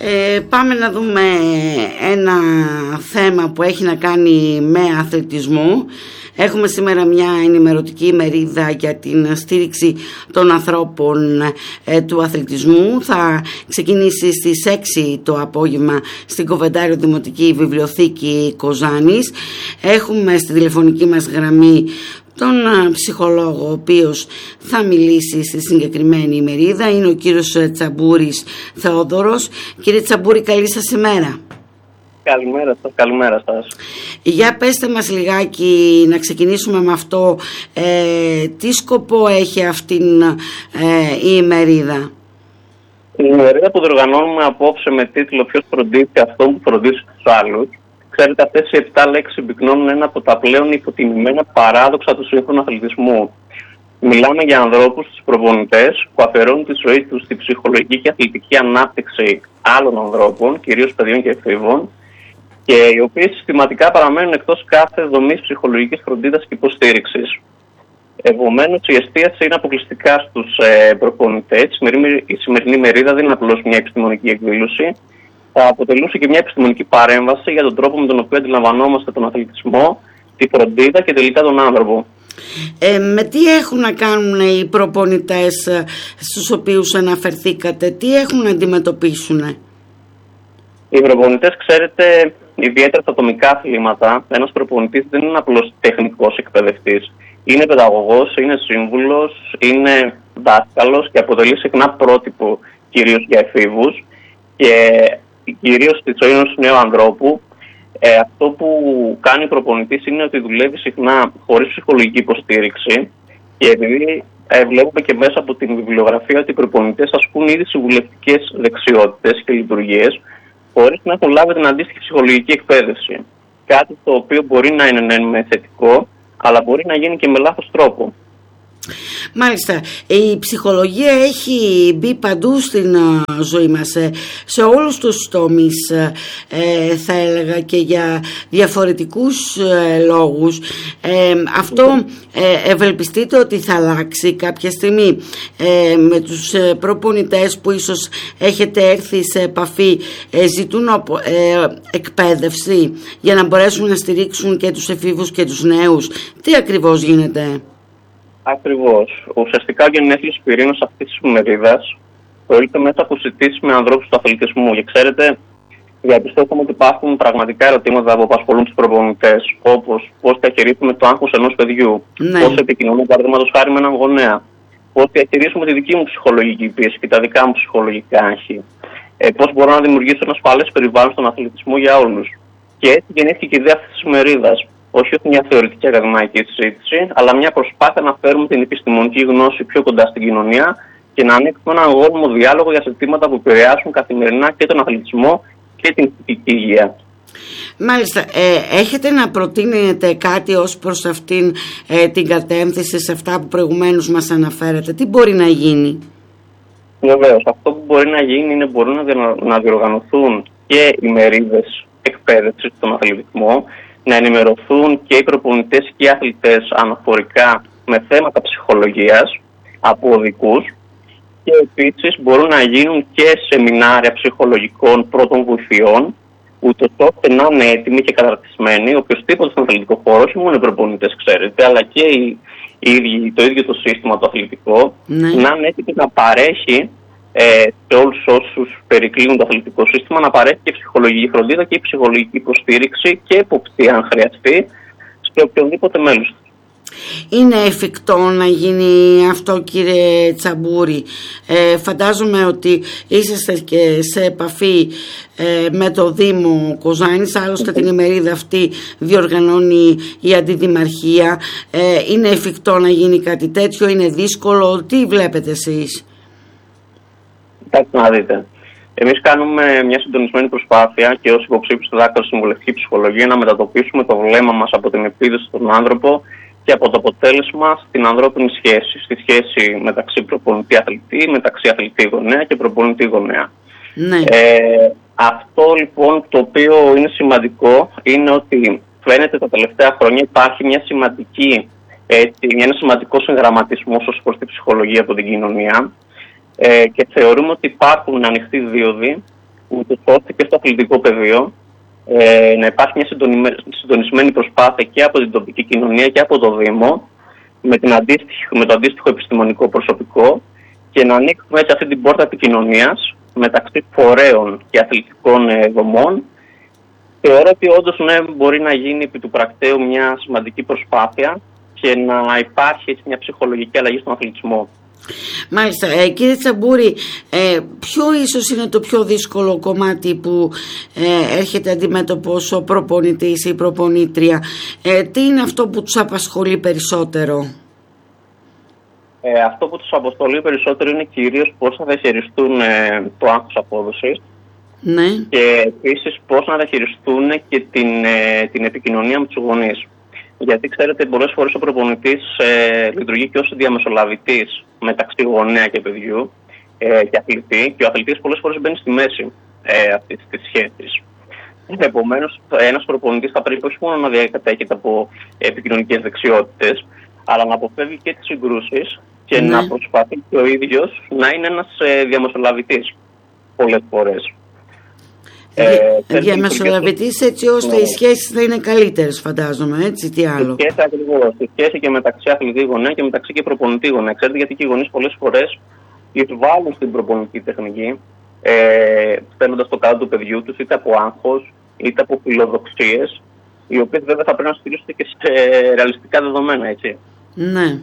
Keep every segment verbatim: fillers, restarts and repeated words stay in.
Ε, πάμε να δούμε ένα θέμα που έχει να κάνει με αθλητισμό. Έχουμε σήμερα μια ενημερωτική ημερίδα για την στήριξη των ανθρώπων ε, του αθλητισμού. Θα ξεκινήσει στις έξι το απόγευμα στην Κοβεντάριο Δημοτική Βιβλιοθήκη Κοζάνης. Έχουμε στη τηλεφωνική μας γραμμή τον ψυχολόγο, ο οποίος θα μιλήσει στη συγκεκριμένη ημερίδα. Είναι ο κύριος Τσαμπούρης Θεόδωρος. Κύριε Τσαμπούρη, καλή σας ημέρα. Καλημέρα σας, καλημέρα σας. Για πέστε μας λιγάκι, να ξεκινήσουμε με αυτό, ε, τι σκοπό έχει αυτήν ε, η ημερίδα? Η ημερίδα που διοργανώνουμε απόψε με τίτλο «Ποιος φροντίζει αυτόν που φροντίζει τους άλλους». Ξέρετε, αυτές οι επτά λέξεις συμπυκνώνουν ένα από τα πλέον υποτιμημένα παράδοξα του σύγχρονου αθλητισμού. Μιλάμε για ανθρώπους, τους προπονητές, που αφιερώνουν τη ζωή τους στη ψυχολογική και αθλητική ανάπτυξη άλλων ανθρώπων, κυρίως παιδιών και εφήβων, και οι οποίοι συστηματικά παραμένουν εκτός κάθε δομής ψυχολογικής φροντίδας και υποστήριξης. Επομένως, η εστίαση είναι αποκλειστικά στους ε, προπονητές. Η σημερινή μερίδα δεν είναι απλώς μια επιστημονική εκδήλωση. Θα αποτελούσε και μια επιστημονική παρέμβαση για τον τρόπο με τον οποίο αντιλαμβανόμαστε τον αθλητισμό, τη φροντίδα και τελικά τον άνθρωπο. Ε, με τι έχουν να κάνουν οι προπονητές στους οποίους αναφερθήκατε, τι έχουν να αντιμετωπίσουν? Οι προπονητές, ξέρετε, ιδιαίτερα στα ατομικά αθλήματα, ένας προπονητής δεν είναι απλώς τεχνικός εκπαιδευτής. Είναι παιδαγωγός, είναι σύμβουλος, είναι δάσκαλος και αποτελεί συχνά πρότυπο κυρίως για εφήβους και κυρίως στη ζωή ενός νέου ανθρώπου. Ε, αυτό που κάνει ο προπονητής είναι ότι δουλεύει συχνά χωρίς ψυχολογική υποστήριξη, και επειδή ε, βλέπουμε και μέσα από την βιβλιογραφία ότι οι προπονητές ασκούν ήδη συμβουλευτικές δεξιότητες και λειτουργίες χωρίς να έχουν λάβει την αντίστοιχη ψυχολογική εκπαίδευση. Κάτι το οποίο μπορεί να είναι ναι, θετικό, αλλά μπορεί να γίνει και με λάθος τρόπο. Μάλιστα, η ψυχολογία έχει μπει παντού στην uh, ζωή μας, ε, σε όλους τους τομείς, ε, θα έλεγα, και για διαφορετικούς ε, λόγους. Ε, αυτό ε, ευελπιστείτε ότι θα αλλάξει κάποια στιγμή ε, με τους ε, προπονητές που ίσως έχετε έρθει σε επαφή, ε, ζητούν ε, εκπαίδευση για να μπορέσουν να στηρίξουν και τους εφήβους και τους νέους? Τι ακριβώς γίνεται? Ακριβώς. Ουσιαστικά ο γενέθλιος πυρήνος αυτής της ημερίδας προήλθε μέσα από συζητήσεις με ανθρώπους του αθλητισμού. Και ξέρετε, διαπιστώσαμε ότι υπάρχουν πραγματικά ερωτήματα που απασχολούν τους προπονητές, όπως πώς διαχειρίζουμε το άγχος ενός παιδιού, ναι. πώς επικοινωνούμε παραδείγματος χάρη με έναν γονέα, πώς διαχειρίζουμε τη δική μου ψυχολογική πίεση και τα δικά μου ψυχολογικά άγχη, ε, πώς μπορώ να δημιουργήσω ένα ασφαλές περιβάλλον στον αθλητισμό για όλους. Και έτσι γεννήθηκε και η ιδέα αυτής της ημερίδας. Όχι μια θεωρητική ακαδημαϊκή συζήτηση, αλλά μια προσπάθεια να φέρουμε την επιστημονική γνώση πιο κοντά στην κοινωνία και να ανοίξουμε έναν γόνιμο διάλογο για ζητήματα που επηρεάσουν καθημερινά και τον αθλητισμό και την ψυχική υγεία. Μάλιστα, ε, έχετε να προτείνετε κάτι ως προς αυτήν ε, την κατεύθυνση, σε αυτά που προηγουμένως μας αναφέρατε? Τι μπορεί να γίνει? Βεβαίως, αυτό που μπορεί να γίνει είναι μπορούν να, να διοργανωθούν και οι μερίδες εκπαίδευσης στον αθλητισμό, να ενημερωθούν και οι προπονητές και οι αθλητές αναφορικά με θέματα ψυχολογίας από οδικούς, και επίσης μπορούν να γίνουν και σεμινάρια ψυχολογικών πρώτων βοηθειών, ούτως ώστε να είναι έτοιμοι και καταρτισμένοι οποιοσδήποτε στον αθλητικό χώρο, όχι μόνο οι προπονητές, ξέρετε, αλλά και οι, οι, το ίδιο το σύστημα το αθλητικό, ναι. να είναι έτοιμοι να παρέχει Ε, σε όλους όσους περικλίνουν το αθλητικό σύστημα, να παρέχει και ψυχολογική φροντίδα και ψυχολογική υποστήριξη και εποπτεία, αν χρειαστεί, σε οποιονδήποτε μέλος. Είναι εφικτό να γίνει αυτό, κύριε Τσαμπούρη? Ε, φαντάζομαι ότι είσαστε και σε επαφή ε, με το Δήμο Κοζάνης, άλλωστε την ημερίδα αυτή διοργανώνει η Αντιδημαρχία. Ε, είναι εφικτό να γίνει κάτι τέτοιο? Είναι δύσκολο? Τι βλέπετε εσείς? Κοιτάξτε να δείτε. Εμείς κάνουμε μια συντονισμένη προσπάθεια και ως υποψήφιοι στο δάκτυλο συμβουλευτική ψυχολογία να μετατοπίσουμε το βλέμμα μας από την επίδοση στον άνθρωπο και από το αποτέλεσμα στην ανθρώπινη σχέση. Στη σχέση μεταξύ προπονητή-αθλητή, μεταξύ αθλητή-γονέα και προπονητή-γονέα. Ναι. Ε, αυτό λοιπόν το οποίο είναι σημαντικό είναι ότι φαίνεται τα τελευταία χρόνια υπάρχει μια σημαντική, έτσι, ένα σημαντικό συγγραμματισμός ως προς τη ψυχολογία από την κοινωνία. Ε, και θεωρούμε ότι υπάρχουν ανοιχτοί δίωδοι ούτως ώστε και στο αθλητικό πεδίο ε, να υπάρχει μια συντονισμένη προσπάθεια και από την τοπική κοινωνία και από το Δήμο με, την αντίστοιχο, με το αντίστοιχο επιστημονικό προσωπικό και να ανοίξουμε έτσι αυτή την πόρτα επικοινωνίας μεταξύ φορέων και αθλητικών ε, δομών. Θεωρώ ότι όντως ναι, μπορεί να γίνει επί του πρακτέου μια σημαντική προσπάθεια και να υπάρχει έτσι μια ψυχολογική αλλαγή στον αθλητισμό. Μάλιστα. Ε, κύριε Τσαμπούρη, ε, ποιο ίσως είναι το πιο δύσκολο κομμάτι που ε, έρχεται αντιμέτωπος ο προπονητής ή η προπονήτρια? Ε, τι είναι αυτό που τους απασχολεί περισσότερο? Ε, αυτό που τους απασχολεί περισσότερο είναι κυρίως πώς θα διαχειριστούν ε, το άγχος απόδοσης. Ναι. Και επίσης πώς να διαχειριστούν και την, ε, την επικοινωνία με τους γονείς. Γιατί ξέρετε, πολλές φορές ο προπονητής ε, λειτουργεί και ως διαμεσολαβητής μεταξύ γονέα και παιδιού ε, και αθλητή, και ο αθλητής πολλές φορές μπαίνει στη μέση ε, αυτής της σχέσης. Επομένως, ένας προπονητής θα πρέπει όχι μόνο να διακατέχεται από επικοινωνικές δεξιότητες, αλλά να αποφεύγει και τις συγκρούσεις και ναι. να προσπαθεί και ο ίδιος να είναι ένας ε, διαμεσολαβητής πολλές φορές. Ε, Διαμεσολαβητής έτσι ώστε ναι. οι σχέσεις θα είναι καλύτερες, φαντάζομαι, έτσι, τι άλλο? Η σχέση ακριβώς, η σχέση και μεταξύ αθλητή γονέα και μεταξύ και προπονητή γονέα. Ξέρετε, γιατί και οι γονείς πολλές φορές εισβάλλουν στην προπονητική τεχνική, ε, στέλνοντας το κάτω του παιδιού τους είτε από άγχος είτε από φιλοδοξίες, οι οποίες βέβαια θα πρέπει να στηρίζονται και σε ρεαλιστικά δεδομένα, έτσι. Ναι.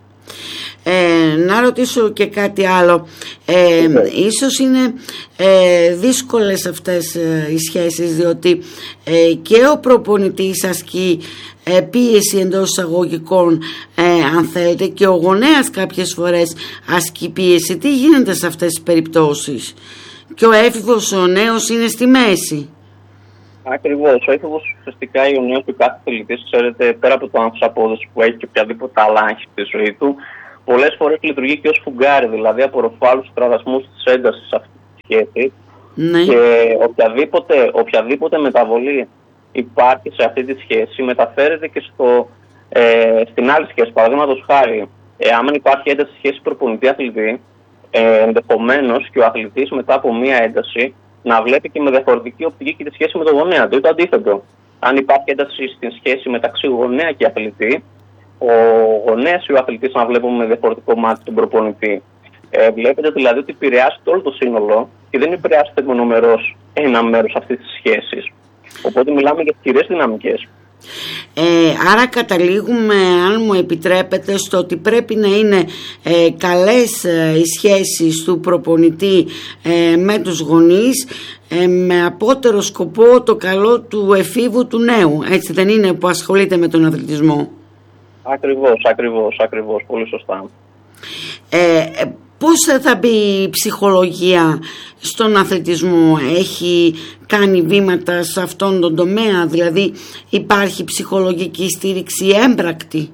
Ε, να ρωτήσω και κάτι άλλο. Ε, okay. Ίσως είναι ε, δύσκολες αυτές ε, οι σχέσεις, διότι ε, και ο προπονητής ασκεί ε, πίεση εντός εισαγωγικών, ε, αν θέλετε, και ο γονέας κάποιες φορές ασκεί πίεση. Τι γίνεται σε αυτές τις περιπτώσεις? Και ο έφηβος, ο νέος, είναι στη μέση. Ακριβώς. Ο έφηβος ουσιαστικά είναι ο νέος του κάθε αθλητής. Ξέρετε, πέρα από το άγχος απόδοση που έχει και οποιαδήποτε άλλα άγχη στη ζωή του, πολλές φορές λειτουργεί και ως φουγκάρι, δηλαδή απορροφά άλλους τραδασμούς της έντασης σε αυτή τη σχέση. Ναι. Και οποιαδήποτε, οποιαδήποτε μεταβολή υπάρχει σε αυτή τη σχέση μεταφέρεται και στο, ε, στην άλλη σχέση. Παραδείγματος χάρη, ε, αν υπάρχει ένταση σχέση προπονητή-αθλητή, ε, ενδεχομένως και ο αθλητής μετά από μία ένταση να βλέπει και με διαφορετική οπτική και τη σχέση με τον γονέα του, ή το αντίθετο. Αν υπάρχει ένταση στην σχέση μεταξύ γονέα και αθλητή, ο γονέας ή ο αθλητής να βλέπουμε με διαφορετικό μάτι τον προπονητή. Ε, βλέπετε δηλαδή ότι επηρεάζεται όλο το σύνολο και δεν επηρεάζεται μονομερώς ένα μέρος αυτής της σχέσης. Οπότε μιλάμε για ισχυρές δυναμικές. Ε, άρα καταλήγουμε, αν μου επιτρέπετε, στο ότι πρέπει να είναι ε, καλές ε, οι σχέσεις του προπονητή ε, με τους γονείς, ε, με απότερο σκοπό το καλό του εφήβου, του νέου. Έτσι δεν είναι, που ασχολείται με τον αθλητισμό? Ακριβώς, ακριβώς, ακριβώς, πολύ σωστά. Ε, πώς θα μπει η ψυχολογία στον αθλητισμό? Έχει κάνει βήματα σε αυτόν τον τομέα? Δηλαδή υπάρχει ψυχολογική στήριξη έμπρακτη?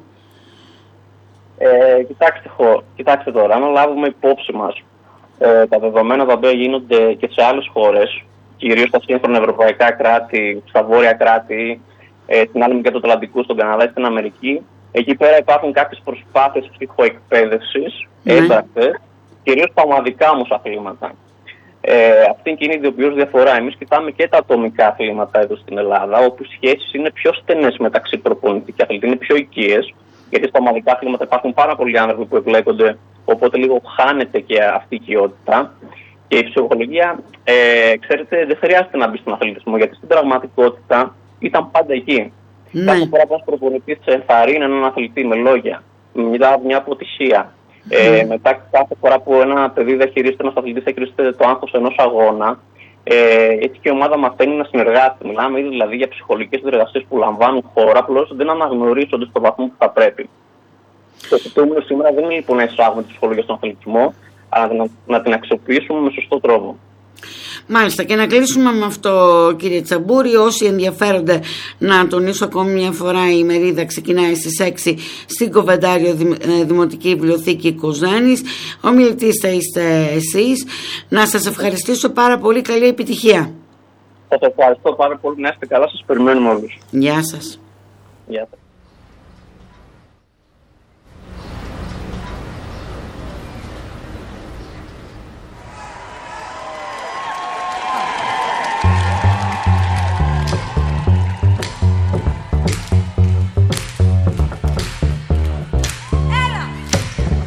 Ε, κοιτάξτε, κοιτάξτε τώρα, αν λάβουμε υπόψη μας ε, τα δεδομένα τα οποία γίνονται και σε άλλες χώρες, κυρίως στα σύγχρονα ευρωπαϊκά κράτη, στα βόρεια κράτη, ε, στην άλλη μεριά του Ατλαντικού, στον Καναδά, στην Αμερική, εκεί πέρα υπάρχουν κάποιες προσπάθειες ψυχοεκπαίδευσης, ναι. έμπρακτες, κυρίως στα ομαδικά όμως αθλήματα. Ε, αυτή είναι και η ιδιοποιώς διαφορά. Εμείς κοιτάμε και τα ατομικά αθλήματα εδώ στην Ελλάδα, όπου οι σχέσεις είναι πιο στενές μεταξύ προπονητή και αθλητή, είναι πιο οικίες, γιατί στα ομαδικά αθλήματα υπάρχουν πάρα πολλοί άνθρωποι που εμπλέκονται, οπότε λίγο χάνεται και αυτή η οικειότητα. Και η ψυχολογία, ε, ξέρετε, δεν χρειάζεται να μπει στον αθλητισμό, γιατί στην πραγματικότητα ήταν πάντα εκεί. Ναι. Κάθε φορά που ένας προπονητής ενθαρρύνει έναν αθλητή με λόγια, μια, μια αποτυχία, mm. ε, μετά κάθε φορά που ένα παιδί διαχειρίζεται, ένας αθλητής διαχειρίζεται το άγχος ενός αγώνα, ε, έτσι και η ομάδα μαθαίνει να συνεργάζεται. Μιλάμε ήδη δηλαδή για ψυχολογικές συνεργασίες που λαμβάνουν χώρα, απλώς δεν αναγνωρίζονται στο βαθμό που θα πρέπει. Το ζητούμενο σήμερα δεν είναι λοιπόν να εισάγουμε τη ψυχολογία στον αθλητισμό, αλλά να, να την αξιοποιήσουμε με σωστό τρόπο. Μάλιστα, και να κλείσουμε με αυτό, κύριε Τσαμπούρη. Όσοι ενδιαφέρονται, να τονίσω ακόμη μια φορά, η ημερίδα ξεκινάει στις έξι στην Κοβεντάριο Δημοτική Βιβλιοθήκη Κοζάνης. Ο μιλητής θα είστε εσείς. Να σας ευχαριστήσω πάρα πολύ. Καλή επιτυχία. Σας ευχαριστώ πάρα πολύ. Να είστε καλά. Σας περιμένουμε όλους. Γεια σας. Γεια σας.